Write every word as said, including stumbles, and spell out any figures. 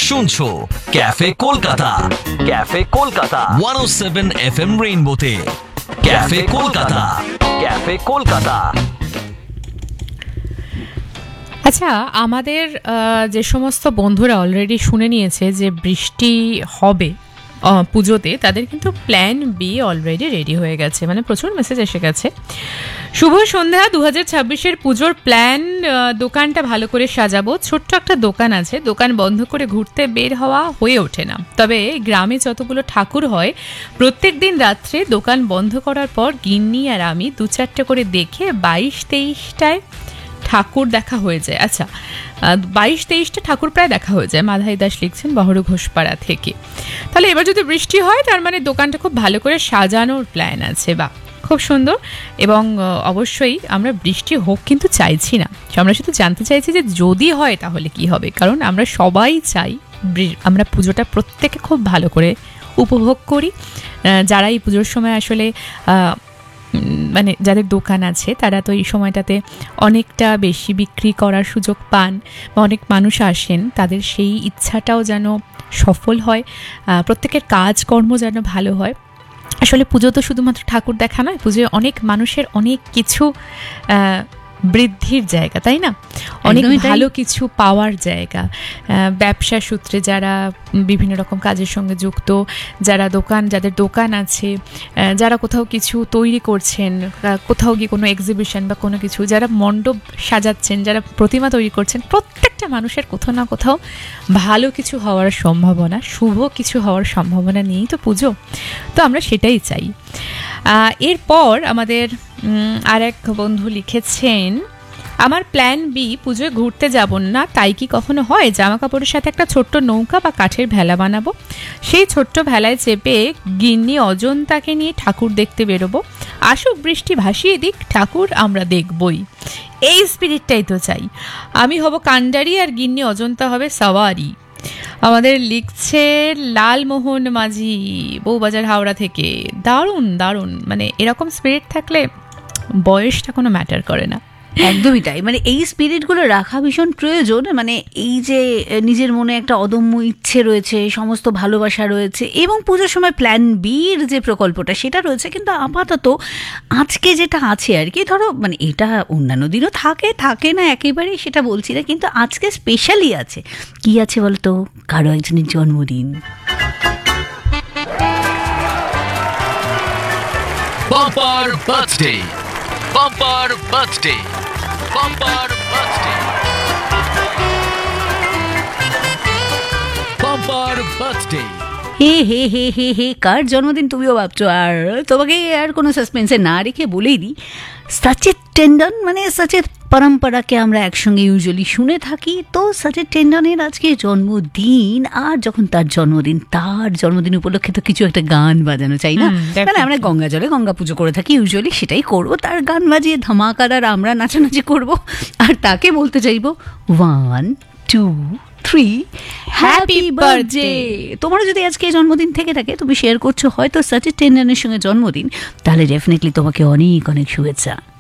শুনছো cafe Kolkata, cafe Kolkata one ও seven F M রেইনবোতে। Cafe Kolkata, cafe Kolkata. আচ্ছা, আমাদের যে সমস্ত বন্ধুরা অলরেডি শুনে নিয়েছে যে বৃষ্টি হবে পুজোতে, তাদের কিন্তু প্ল্যান বি অলরেডি রেডি হয়ে গেছে, মানে প্রচুর মেসেজ এসে গেছে। শুভ সন্ধ্যা, দু হাজার ছাব্বিশের পুজোর প্ল্যান, দোকানটা ভালো করে সাজাবো। ছোট্ট একটা দোকান আছে, দোকান বন্ধ করে ঘুরতে বের হওয়া হয়ে ওঠে না। তবে গ্রামে যতগুলো ঠাকুর হয়, প্রত্যেক দিন রাত্রে দোকান বন্ধ করার পর গিন্নি আর আমি দু চারটে করে দেখে বাইশ তেইশটায় ঠাকুর দেখা হয়ে যায়। আচ্ছা, বাইশ তেইশটা ঠাকুর প্রায় দেখা হয়ে যায়। মাধাই দাস লিখছেন বহরু ঘোষপাড়া থেকে। তাহলে এবার যদি বৃষ্টি হয়, তার মানে দোকানটা খুব ভালো করে সাজানোর প্ল্যান আছে। বা খুব সুন্দর। এবং অবশ্যই আমরা বৃষ্টি হোক কিন্তু চাইছি না, আমরা শুধু জানতে চাইছি যে যদি হয় তাহলে কি হবে। কারণ আমরা সবাই চাই আমরা পুজোটা প্রত্যেকে খুব ভালো করে উপভোগ করি। যারা এই পুজোর সময় আসলে মানে যাদের দোকান আছে, তারা তো এই সময়টাতে অনেকটা বেশি বিক্রি করার সুযোগ পান, বা অনেক মানুষ আসেন, তাদের সেই ইচ্ছাটাও যেন সফল হয়, প্রত্যেকের কাজকর্ম যেন ভালো হয়। আসলে পুজো তো শুধুমাত্র ঠাকুর দেখা নয়, পুজোয় অনেক মানুষের অনেক কিছু বৃদ্ধির জায়গা, তাই না? অনেক ভালো কিছু পাওয়ার জায়গা। ব্যবসা সূত্রে যারা বিভিন্ন রকম কাজের সঙ্গে যুক্ত, যারা দোকান যাদের দোকান আছে, যারা কোথাও কিছু তৈরি করছেন, কোথাও গিয়ে কোনো এক্সিবিশন বা কোনো কিছু, যারা মণ্ডপ সাজাচ্ছেন, যারা প্রতিমা তৈরি করছেন, প্রত্যেকটা মানুষের কোথাও না কোথাও ভালো কিছু হওয়ার সম্ভাবনা, শুভ কিছু হওয়ার সম্ভাবনা নিয়েই তো পুজো। তো আমরা সেটাই চাই। এরপর আমাদের আর এক বন্ধু লিখেছেন, আমার প্ল্যান বি, পুজোয় ঘুরতে যাব না, তাই কি কখনো হয়? জামা কাপড়ের সাথে একটা ছোট্ট নৌকা বা কাঠের ভেলা বানাবো, সেই ছোট্ট ভেলায় চেপে গিন্নি অজন্তাকে নিয়ে ঠাকুর দেখতে বেরোবো। আসুক বৃষ্টি ভাসিয়ে দিক, ঠাকুর আমরা দেখবই। এই স্পিরিটটাই তো চাই। আমি হব কান্ডারি আর গিন্নি অজন্তা হবে সাওয়ারি। আমাদের লিখছে লালমোহন মাঝি, বউবাজার হাওড়া থেকে। দারুণ দারুণ, মানে এরকম স্পিরিট থাকলে বয়সটা কোনো ম্যাটার করে না। একদমই তাই, মানে এই স্পিরিটগুলো রাখা ভীষণ প্রয়োজন। মানে এই যে নিজের মনে একটা অদম্য ইচ্ছে রয়েছে, সমস্ত ভালোবাসা রয়েছে, এবং পুজোর সময় প্ল্যান বির যে প্রকল্পটা সেটা রয়েছে, কিন্তু আপাতত আজকে যেটা আছে আর কি, ধরো মানে এটা অন্যান্য দিনও থাকে থাকে না একেবারেই সেটা বলছি না, কিন্তু আজকে স্পেশালি আছে। কি আছে বলতো? কারো একজনের জন্মদিন। Bumper birthday, bumper birthday, bumper birthday, bumper birthday. হে হে হে হে হে কার জন্মদিন তুমিও ভাবছো? আর তোমাকে আর কোনো সাসপেন্সে না রেখে বলেই দিই, সচিন টেন্ডন, মানে সচিন পরম্পরাকে আমরা একসঙ্গে ইউজুয়ালি শুনে থাকি। তো সচিন টেন্ডনের আজকে জন্মদিন, আর যখন তার জন্মদিন, তার জন্মদিন উপলক্ষে তো কিছু একটা গান বাজানো চাই না? মানে আমরা গঙ্গা জলে গঙ্গা পুজো করে থাকি, ইউজুয়ালি সেটাই করবো। তার গান বাজিয়ে ধামাকাদার আমরা নাচানাচি করব, আর তাকে বলতে চাইবো one two three happy birthday. তোমার যদি আজকে জন্মদিন থেকে থাকে, তুমি শেয়ার করছো হয়তো সচিন টেন্ডনের সঙ্গে জন্মদিন, তাহলে ডেফিনেটলি তোমাকে অনেক অনেক শুভেচ্ছা।